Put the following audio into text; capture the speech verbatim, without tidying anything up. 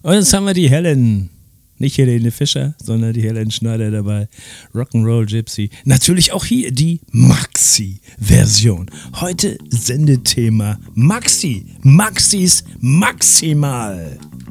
Und jetzt haben wir die Helen. Nicht Helene Fischer, sondern die Helen Schneider dabei. Rock'n'Roll Gypsy. Natürlich auch hier die Maxi-Version. Heute Sendethema Maxi. Maxis Maximal.